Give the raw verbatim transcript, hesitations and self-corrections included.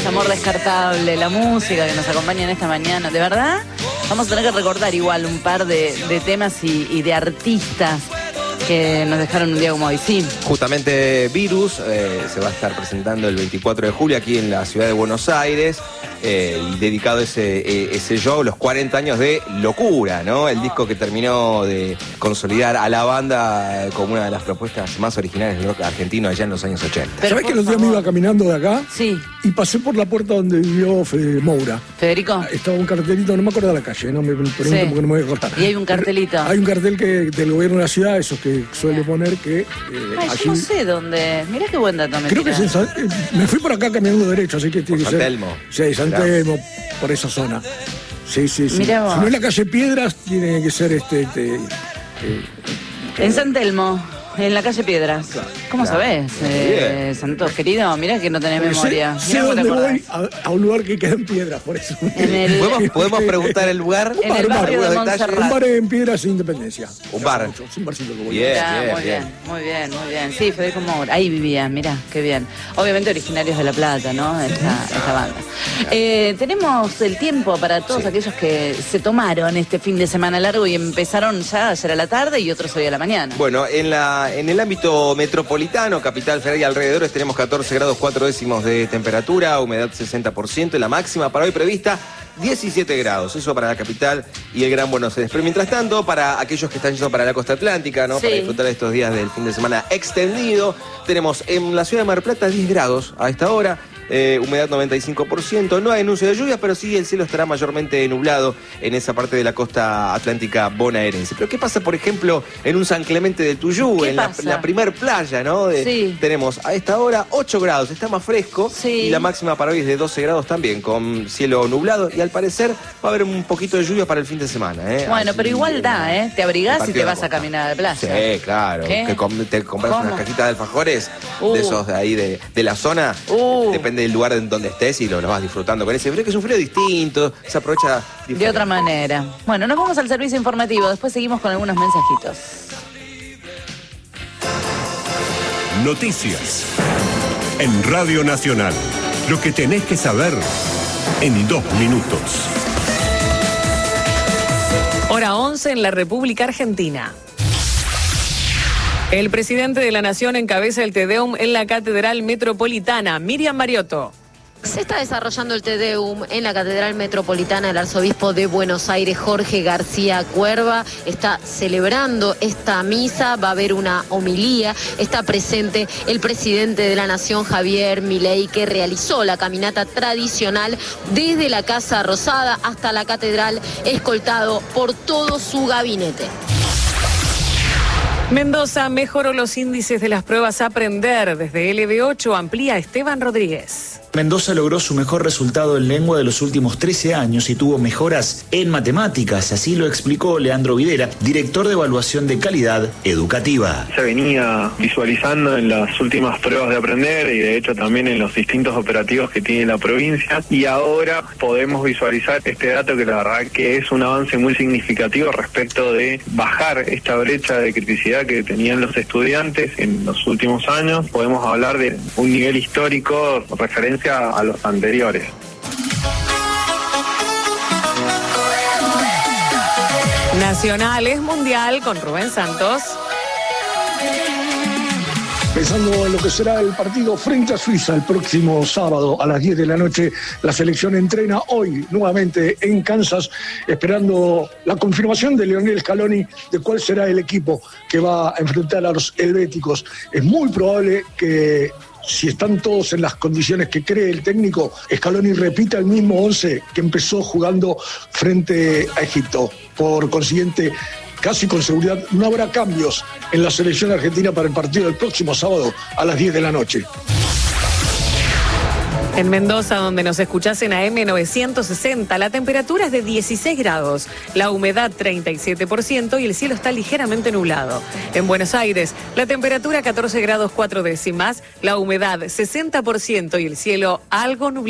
es Amor Descartable, la música que nos acompaña en esta mañana. De verdad, vamos a tener que recordar igual un par de, de temas y, y de artistas que nos dejaron un día como hoy. Sí. Justamente Virus eh, se va a estar presentando el veinticuatro de julio aquí en la ciudad de Buenos Aires. Eh, y dedicado ese, eh, ese show, los cuarenta años de Locura, ¿no? El disco que terminó de consolidar a la banda como una de las propuestas más originales del rock argentino allá en los años ochenta. ¿Sabés que los días me iba caminando de acá? Sí. Y pasé por la puerta donde vivió Fede Moura. ¿Federico? Estaba un cartelito, no me acuerdo de la calle, no me pregunto Sí. porque no me voy a cortar. Y hay un cartelito. Hay un cartel que del gobierno de la ciudad, esos que suele poner que... Eh, Ay, allí... yo no sé dónde. Mirá qué buen dato me Creo que es en San... Me fui por acá caminando derecho, así que tiene que San ser... Telmo. Sí, San Telmo, por esa zona. Sí, sí, sí. Mirá vos. Si no es la calle Piedras, tiene que ser este... este eh, En San Telmo, en la calle Piedras. Claro. ¿Cómo Claro. sabés, eh, Santos, querido? Mirá que no tenés Porque memoria. Sé, sé Mirá cómo te dónde acordás. voy a, a un lugar que queda en Piedras, por eso. En el- ¿Podemos, podemos preguntar el lugar? En el barrio de ¿Algunos detalles? Un bar en Piedras e Independencia. Un bar. Mucho, es un barcito que voy. Bien. Mirá, muy bien. bien, muy bien, muy bien. Sí, Federico Moura, ahí vivía, mirá, qué bien. Obviamente originarios de La Plata, ¿no? Esta, esta banda. Eh, tenemos el tiempo para todos Sí. aquellos que se tomaron este fin de semana largo y empezaron ya ayer a la tarde y otros hoy a la mañana. Bueno, en, la, en el ámbito metropolitano, Capital Federal y alrededores, tenemos catorce grados cuatro décimos de temperatura, humedad sesenta por ciento, y la máxima para hoy prevista diecisiete grados, eso para la capital y el Gran Buenos Aires. Pero mientras tanto, para aquellos que están yendo para la costa atlántica, ¿no? Sí. Para disfrutar de estos días del fin de semana extendido, tenemos en la ciudad de Mar del Plata diez grados a esta hora. Eh, humedad noventa y cinco por ciento, no hay anuncio de lluvias, pero sí el cielo estará mayormente nublado en esa parte de la costa atlántica bonaerense. Pero ¿qué pasa, por ejemplo, en un San Clemente de Tuyú, ¿Qué en la, pasa? la primer playa, ¿no? De- Sí. Tenemos a esta hora ocho grados, está más fresco, Sí. y la máxima para hoy es de doce grados también, con cielo nublado, y al parecer va a haber un poquito de lluvia para el fin de semana. ¿eh? Bueno, Así, pero igual da, ¿eh? Te abrigás y partido te de vas la a costa. caminar a la plaza. Sí, claro. ¿Qué? Que com- te compras ¿Cómo? unas cajitas de alfajores Uh. de esos de ahí de, de la zona. Uh. Depende del lugar en donde estés y lo, lo vas disfrutando con ese frío, que es un frío distinto, se aprovecha diferente. De otra manera. Bueno, nos vamos al servicio informativo. Después seguimos con algunos mensajitos. Noticias. En Radio Nacional. Lo que tenés que saber en dos minutos. Hora once en la República Argentina. El presidente de la Nación encabeza el Te Deum en la Catedral Metropolitana. Miriam Mariotto. Se está desarrollando el Te Deum en la Catedral Metropolitana. El arzobispo de Buenos Aires, Jorge García Cuerva, está celebrando esta misa. Va a haber una homilía. Está presente el presidente de la Nación, Javier Milei, que realizó la caminata tradicional desde la Casa Rosada hasta la Catedral, escoltado por todo su gabinete. Mendoza mejoró los índices de las pruebas Aprender. Desde L B ocho amplía Esteban Rodríguez. Mendoza logró su mejor resultado en lengua de los últimos trece años y tuvo mejoras en matemáticas, así lo explicó Leandro Videra, director de evaluación de calidad educativa. Se venía visualizando en las últimas pruebas de Aprender y de hecho también en los distintos operativos que tiene la provincia, y ahora podemos visualizar este dato que la verdad que es un avance muy significativo respecto de bajar esta brecha de criticidad que tenían los estudiantes en los últimos años. Podemos hablar de un nivel histórico referencia a los anteriores. Nacional es mundial con Rubén Santos. Pensando en lo que será el partido frente a Suiza el próximo sábado a las diez de la noche, la selección entrena hoy nuevamente en Kansas, esperando la confirmación de Lionel Scaloni de cuál será el equipo que va a enfrentar a los helvéticos. Es muy probable que, si están todos en las condiciones que cree el técnico, Scaloni repita el mismo once que empezó jugando frente a Egipto. Por consiguiente, casi con seguridad no habrá cambios en la selección argentina para el partido del próximo sábado a las diez de la noche. En Mendoza, donde nos escuchás en A M novecientos sesenta, la temperatura es de dieciséis grados, la humedad treinta y siete por ciento y el cielo está ligeramente nublado. En Buenos Aires, la temperatura catorce grados cuatro décimas, la humedad sesenta por ciento y el cielo algo nublado.